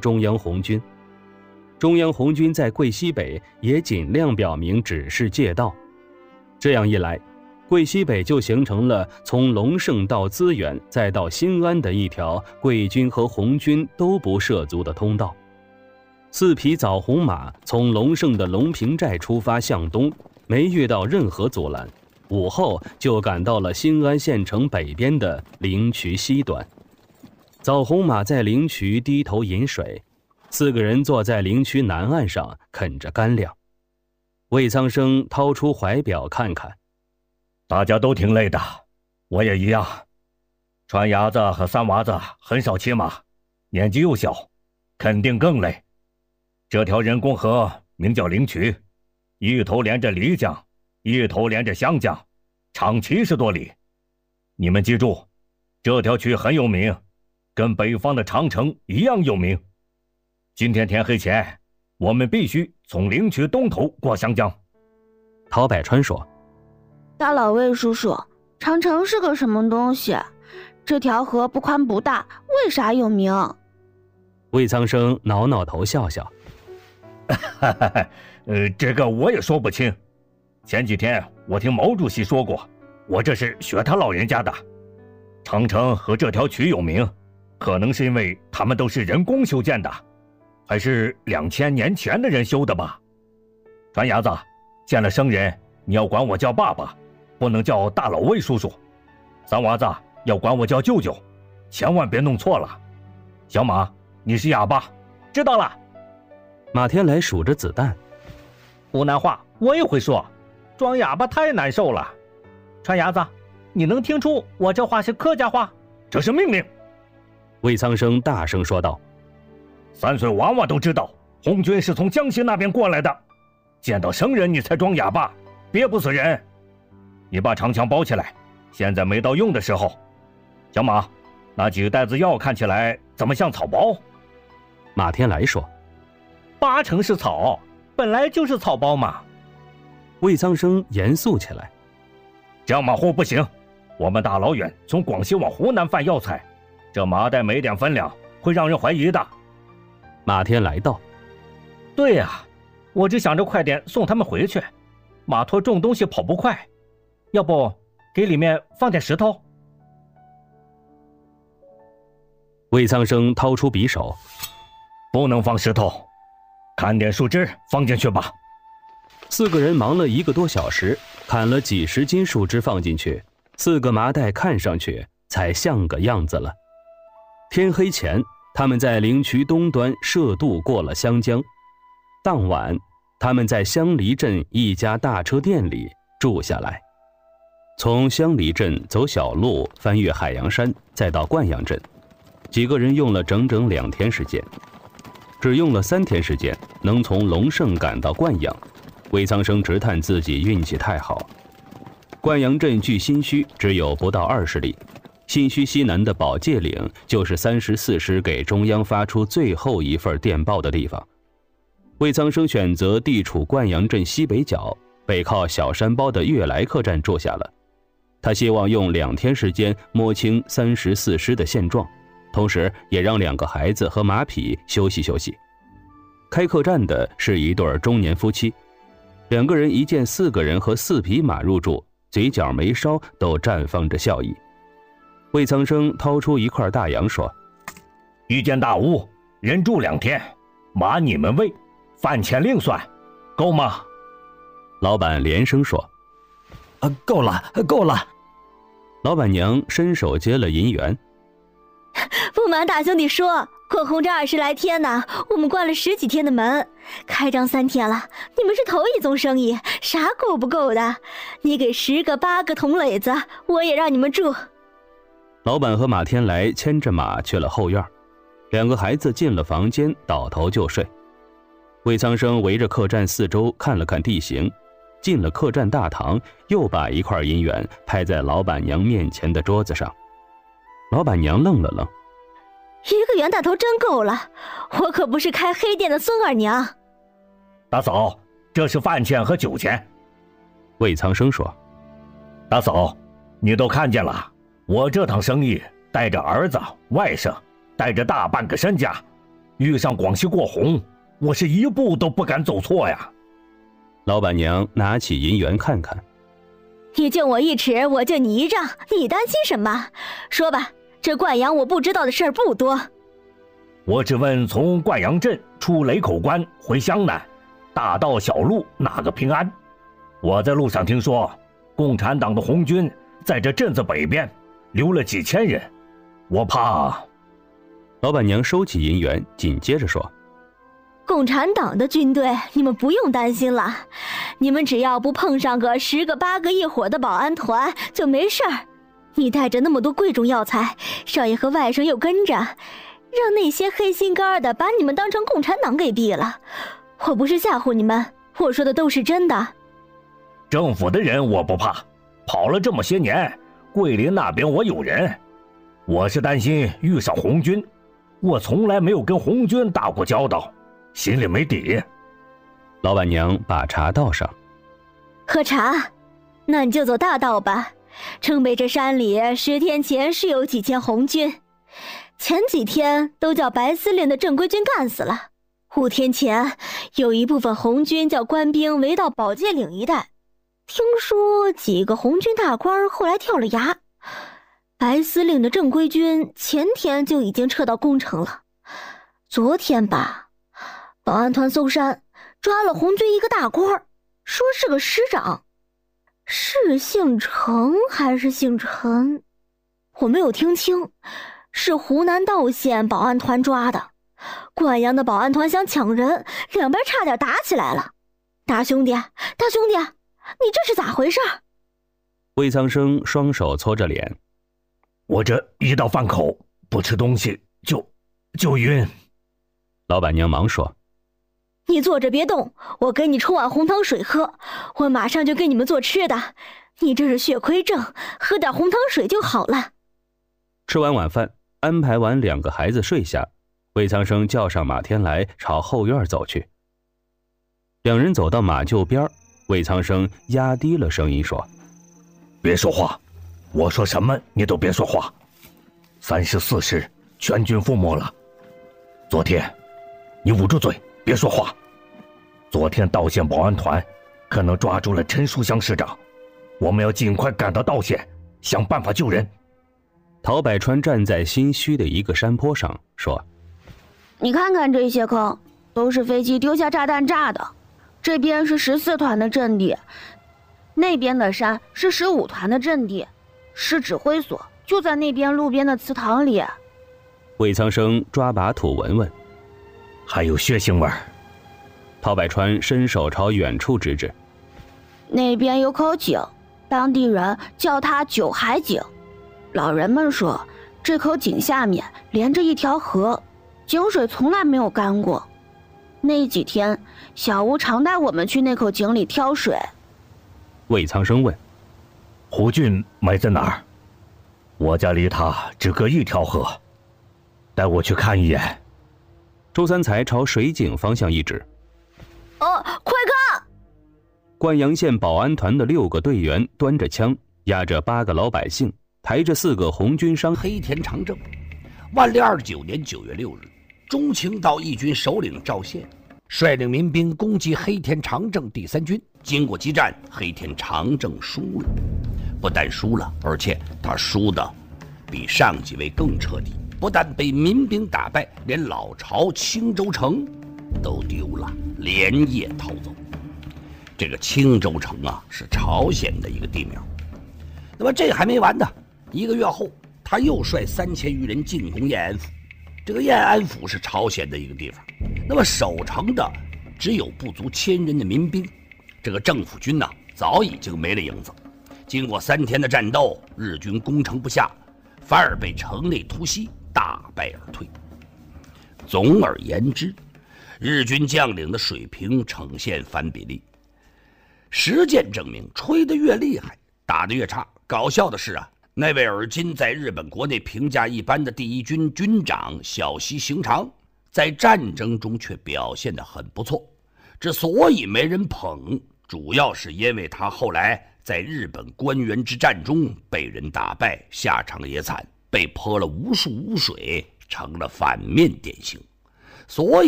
中央红军。中央红军在桂西北也尽量表明指示借道，这样一来，桂西北就形成了从隆盛到资源再到新安的一条桂军和红军都不涉足的通道。4匹枣红马从隆盛的隆平寨出发向东，没遇到任何阻拦，午后就赶到了新安县城北边的灵渠西端。枣红马在灵渠低头饮水，4个人坐在灵渠南岸上啃着干粮。魏苍生掏出怀表看看， 大家都挺累的，我也一样。川伢子和三娃子很少骑马，年纪又小，肯定更累。这条人工河名叫灵渠，一头连着漓江，一头连着湘江，长70多里。你们记住，这条渠很有名，跟北方的长城一样有名。今天天黑前，我们必须从灵渠东头过湘江。 陶百川说： 大老魏叔叔，长城是个什么东西？这条河不宽不大，为啥有名？ 魏苍生挠挠头笑笑： 这个我也说不清。前几天我听毛主席说过，我这是学他老人家的。长城和这条渠有名，可能是因为他们都是人工修建的，还是2000年前的人修的吧。川伢子，见了生人你要管我叫爸爸，不能叫大老魏叔叔。三娃子要管我叫舅舅，千万别弄错了。小马，你是哑巴，知道了。 马天来数着子弹。 湖南话我也会说，装哑巴太难受了。川伢子，你能听出我这话是客家话？ 这是命令。 魏苍生大声说道 ：3岁娃娃都知道红军是从江西那边过来的，见到生人你才装哑巴，憋不死人。你把长枪包起来，现在没到用的时候。小马，那几袋子药看起来怎么像草包？ 马天来说 ：8成是草，本来就是草包嘛。 魏苍生严肃起来： 这样马虎不行，我们大老远从广西往湖南贩药材，这麻袋没点分量会让人怀疑的。 马天来道： 对呀，我只想着快点送他们回去，马拖重东西跑不快，要不给里面放点石头？ 魏苍生掏出匕首： 不能放石头，砍点树枝放进去吧。 4个人忙了1个多小时，砍了几十斤树枝放进去，4个麻袋看上去才像个样子了。天黑前，他们在灵渠东端涉渡过了湘江。当晚，他们在香梨镇一家大车店里住下来。从香梨镇走小路翻越海洋山，再到灌阳镇，几个人用了整整2天时间。只用了3天时间，能从隆盛赶到灌阳。魏苍生直叹自己运气太好。灌阳镇距新圩只有不到20里，新圩西南的宝界岭就是34师给中央发出最后一份电报的地方。魏苍生选择地处灌阳镇西北角，背靠小山包的悦来客栈住下了。他希望用2天时间摸清34师的现状，同时也让2个孩子和马匹休息休息。开客栈的是一对中年夫妻，2个人一见4个人和4匹马入住，嘴角眉梢都绽放着笑意。魏苍生掏出一块大洋说： 一间大屋，人住2天，马你们喂，饭钱另算，够吗？ 老板连声说： 够了，够了。 老板娘伸手接了银元。 不瞒大兄弟说，过红这20来天呢，我们关了10几天的门，开张3天了，你们是头一宗生意，啥够不够的？你给10个8个铜垒子，我也让你们住。 老板和马天来牵着马去了后院，2个孩子进了房间，倒头就睡。魏苍生围着客栈4周看了看地形，进了客栈大堂，又把一块银元拍在老板娘面前的桌子上。老板娘愣了愣： 1个袁大头真够了，我可不是开黑店的孙二娘。 大嫂，这是饭钱和酒钱。 魏苍生说： 大嫂，你都看见了，我这趟生意带着儿子外甥，带着大半个身家， 遇上广西过红，我是一步都不敢走错呀。 老板娘拿起银元看看， 你敬我一尺，我敬你一丈，你担心什么？说吧，这灌阳我不知道的事儿不多。 我只问从灌阳镇出雷口关回湘南，大道小路哪个平安？我在路上听说，共产党的红军在这镇子北边留了几千人，我怕…… 老板娘收起银元，紧接着说： 共产党的军队你们不用担心了，你们只要不碰上个10个8个一伙的保安团就没事儿。你带着那么多贵重药材，少爷和外甥又跟着，让那些黑心肝的把你们当成共产党给毙了。我不是吓唬你们，我说的都是真的。 政府的人我不怕，跑了这么些年，桂林那边我有人。我是担心遇上红军，我从来没有跟红军打过交道，心里没底。 老板娘把茶倒上。 喝茶？那你就走大道吧。城北这山里10天前是有几千红军，前几天都叫白司令的正规军干死了。5天前有一部分红军叫官兵围到宝界岭一带，听说几个红军大官后来跳了崖。白司令的正规军前天就已经撤到宫城了。昨天吧，保安团搜山，抓了红军一个大官，说是个师长，是姓程还是姓陈？我没有听清，是湖南道县保安团抓的。灌阳的保安团想抢人，两边差点打起来了。大兄弟，你这是咋回事？ 魏苍生双手搓着脸， 我这一到饭口不吃东西就晕。 老板娘忙说： 你坐着别动，我给你冲碗红糖水喝，我马上就给你们做吃的。你这是血亏症，喝点红糖水就好了。 吃完晚饭，安排完2个孩子睡下，魏苍生叫上马天来朝后院走去。2人走到马厩边，魏苍生压低了声音说： 别说话，我说什么你都别说话。34师全军覆没了。昨天你捂住嘴别说话。昨天道县保安团可能抓住了陈书香师长，我们要尽快赶到道县，想办法救人。 陶百川站在新圩的一个山坡上说： 你看看这些坑，都是飞机丢下炸弹炸的。这边是14团的阵地，那边的山是15团的阵地，师指挥所就在那边路边的祠堂里。 魏苍生抓把土闻闻， 还有血腥味儿。 陶百川伸手朝远处指指： 那边有口井，当地人叫它九海井。老人们说，这口井下面连着一条河，井水从来没有干过。那几天，小吴常带我们去那口井里挑水。 魏苍生问： 胡俊埋在哪儿？我家离他只隔一条河，带我去看一眼。 周三才朝水井方向一指： 快看！ 灌阳县保安团的6个队员端着枪，押着8个老百姓，抬着4个红军伤。 黑田长政，万历29年9月6日，中清道义军首领赵宪率领民兵攻击黑田长政第3军，经过激战，黑田长政输了。不但输了，而且他输的比上几位更彻底，不但被民兵打败，连老巢青州城都丢了，连夜逃走。这个青州城啊，是朝鲜的一个地名。那么这还没完呢，1个月后，他又率3000余人进攻延安府。这个延安府是朝鲜的一个地方，那么守城的只有不足1000人的民兵。这个政府军呢，早已经没了影子。经过3天的战斗，日军攻城不下，反而被城内突袭，大败而退。总而言之，日军将领的水平呈现反比例。实践证明，吹得越厉害，打得越差。搞笑的是啊，那位而今在日本国内评价一般的第1军军长小西行长，在战争中却表现得很不错。之所以没人捧，主要是因为他后来在日本关原之战中被人打败，下场也惨，被泼了无数污水，成了反面典型。 所以